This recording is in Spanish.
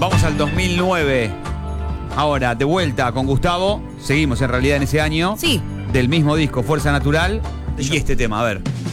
Vamos al 2009. Ahora, de vuelta con Gustavo. Seguimos en realidad en ese año. Sí. Del mismo disco, Fuerza Natural. Y este tema, a ver.